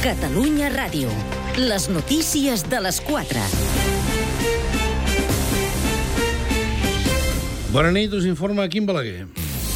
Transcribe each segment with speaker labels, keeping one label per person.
Speaker 1: Catalunya Ràdio. Les notícies de les 4.
Speaker 2: Bona nit, us informa Quim Balaguer.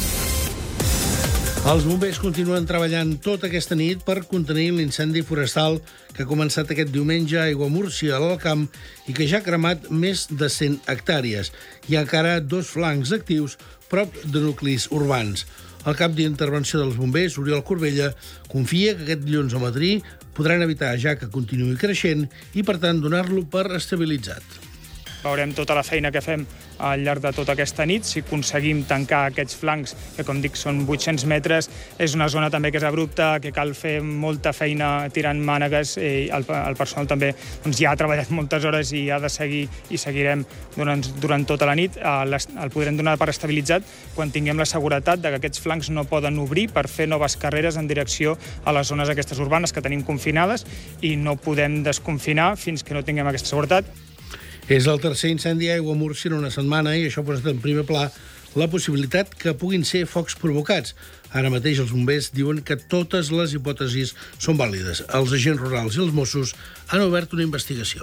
Speaker 2: Els bombers continuen treballant tota aquesta nit per contenir l'incendi forestal que ha començat aquest diumenge a Aiguamúrcia, a l'Alt Camp, i que ja ha cremat més de 100 hectàrees. Hi ha encara 2 flancs actius prop de nuclis urbans. El cap d'intervenció dels bombers, Oriol Corbella, confia que aquest dilluns al matí podran evitar ja que continuï creixent i, per tant, donar-lo per estabilitzat.
Speaker 3: Veurem tota la feina que fem al llarg de tota aquesta nit. Si aconseguim tancar aquests flancs, que com dic són 800 metres, és una zona també que és abrupta, que cal fer molta feina tirant mànegues. El personal també ja ha treballat moltes hores i ha de seguir i seguirem durant tota la nit. El podrem donar per estabilitzat quan tinguem la seguretat de que aquests flancs no poden obrir per fer noves carreres en direcció a les zones aquestes urbanes que tenim confinades i no podem desconfinar fins que no tinguem aquesta seguretat.
Speaker 2: És el tercer incendi a Aiguamúrcia en una setmana i això ha posat en primer pla la possibilitat que puguin ser focs provocats. Ara mateix els bombers diuen que totes les hipòtesis són vàlides. Els agents rurals i els Mossos han obert una investigació.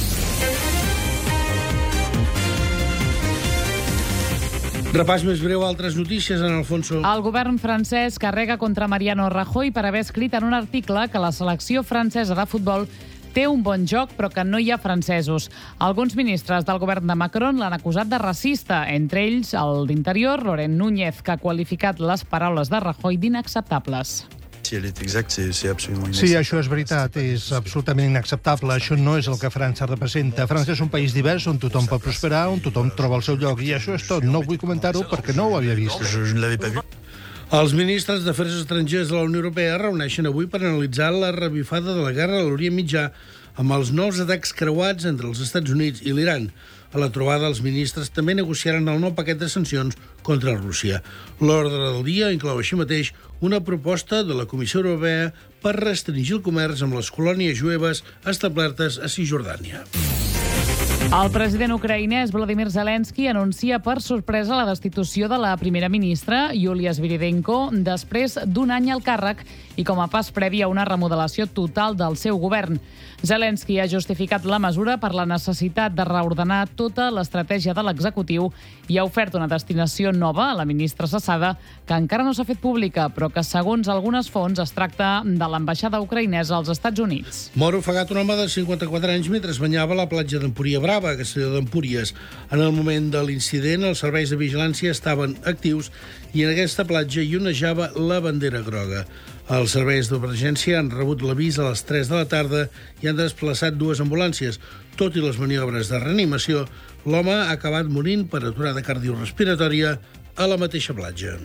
Speaker 2: Repàs més breu a altres notícies, en Alfonso.
Speaker 4: El govern francès carrega contra Mariano Rajoy per haver escrit en un article que la selecció francesa de futbol té un bon joc, però que no hi ha francesos. Alguns ministres del govern de Macron l'han acusat de racista, entre ells el d'Interior, Laurent Núñez, que ha qualificat les paraules de Rajoy d'inacceptables.
Speaker 5: Sí, això és veritat, és absolutament inacceptable. Això no és el que França representa. França és un país divers on tothom pot prosperar, on tothom troba el seu lloc, i això és tot. No vull comentar-ho perquè no ho havia vist.
Speaker 2: Els ministres d'Afers Estrangers de la Unió Europea reuneixen avui per analitzar la revifada de la guerra a l'Orient Mitjà amb els nous atacs creuats entre els Estats Units i l'Iran. A la trobada, els ministres també negociaran el nou paquet de sancions contra Rússia. L'ordre del dia inclou així mateix una proposta de la Comissió Europea per restringir el comerç amb les colònies jueves establertes a Cisjordània.
Speaker 4: El president ucraïnès Volodymyr Zelensky anuncia per sorpresa la destitució de la primera ministra, Yulia Sviridenko, després d'un any al càrrec i com a pas previ a una remodelació total del seu govern. Zelensky ha justificat la mesura per la necessitat de reordenar tota l'estratègia de l'executiu i ha ofert una destinació nova a la ministra cessada que encara no s'ha fet pública, però que, segons algunes fonts, es tracta de l'ambaixada ucraïnesa als Estats Units.
Speaker 2: Mor ofegat un home de 54 anys mentre es banyava a la platja d'Empúria Brava, a Castelló d'Empúries. En el moment de l'incident, els serveis de vigilància estaven actius i en aquesta platja hi onejava la bandera groga. Els serveis d'emergència han rebut l'avís a les 3 de la tarda i han desplaçat 2 ambulàncies. Tot i les maniobres de reanimació, l'home ha acabat morint per aturada cardiorrespiratòria a la mateixa platja.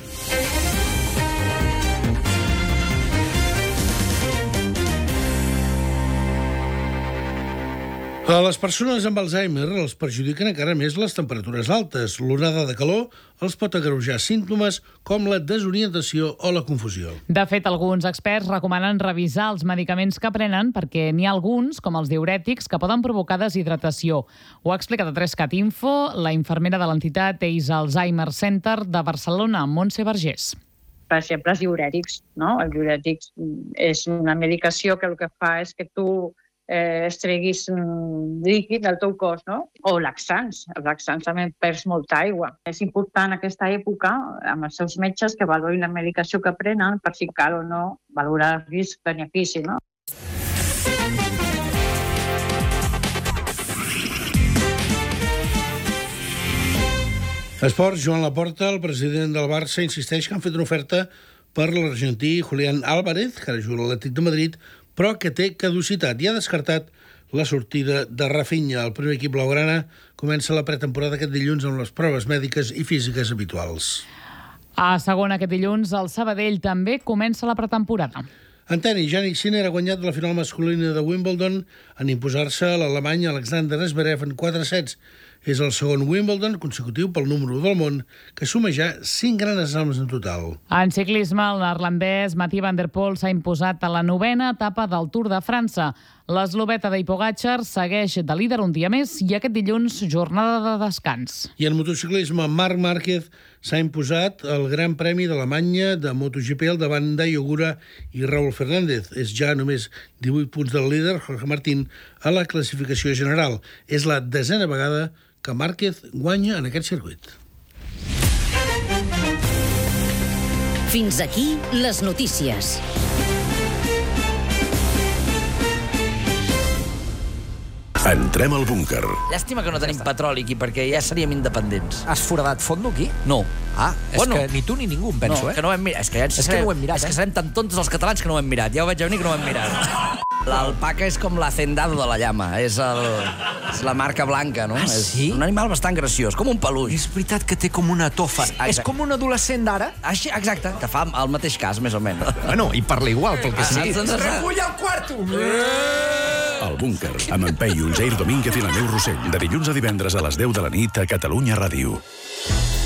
Speaker 2: A les persones amb Alzheimer els perjudiquen encara més les temperatures altes. L'onada de calor els pot agreujar símptomes com la desorientació o la confusió.
Speaker 4: De fet, alguns experts recomanen revisar els medicaments que prenen perquè n'hi ha alguns, com els diürètics, que poden provocar deshidratació. Ho ha explicat a 3cat Info la infermera de l'entitat EIS Alzheimer Center de Barcelona, Montse Vergés.
Speaker 6: Per exemple, els diürètics, no? Els diürètics és una medicació que el que fa és que tu es treguis líquid del teu cos, no? O laxants. Els laxants també perds molta aigua. És important aquesta època, amb els seus metges, que valorin la medicació que prenen per si cal o no valorar el risc-benefici, no?
Speaker 2: Esports, Joan Laporta, el president del Barça, insisteix que han fet una oferta per l'argentí Julián Álvarez, que ara juga a l'Atlètic de Madrid, però que té caducitat i ha descartat la sortida de Rafinha. El primer equip blaugrana comença la pretemporada aquest dilluns amb les proves mèdiques i físiques habituals.
Speaker 4: A segona aquest dilluns, el Sabadell també comença la pretemporada.
Speaker 2: En tenis, Jannik Sinner ha guanyat la final masculina de Wimbledon en imposar-se a l'alemany Alexander Zverev en 4 sets. És el segon Wimbledon consecutiu pel número 1 del món, que suma ja 5 grans slams en total.
Speaker 4: En ciclisme, el neerlandès Mathieu van der Poel s'ha imposat a la 9ª etapa del Tour de França. L'esloveta d'Hei Pogačar segueix de líder un dia més i aquest dilluns jornada de descans.
Speaker 2: I en motociclisme, Marc Márquez s'ha imposat el Gran Premi d'Alemanya de MotoGP al davant d'Ai Ogura i Raúl Fernández. És ja només 18 punts del líder, Jorge Martín, a la classificació general. És la 10ª vegada que Márquez guanya en aquest circuit.
Speaker 1: Fins aquí les notícies.
Speaker 7: Entrem al búnquer.
Speaker 8: Llàstima que no tenim petroli aquí, perquè ja seríem independents.
Speaker 9: Has foradat fondo aquí?
Speaker 8: No.
Speaker 9: Ah, és que ni tu ni ningú em penso,
Speaker 8: no, que no ho hem mirat. És que no ho hem mirat, és que serem tan tontos els catalans que no ho hem mirat. Ja ho vaig venir que no ho hem mirat. L'alpaca és com l'hacendado de la llama. És la marca blanca, no?
Speaker 9: Sí?
Speaker 8: És un animal bastant graciós, com un peluix.
Speaker 9: És veritat que té com una tofa. És com un adolescent d'ara?
Speaker 8: Exacte, que fa el mateix cas, més o menys.
Speaker 9: Bueno, i parla igual, pel que sigui.
Speaker 8: Recull el quarto!
Speaker 7: El búnquer, amb en Peyu, el Jair Domínguez i la Neu Rossell, de dilluns a divendres a les 10 de la nit a Catalunya Ràdio.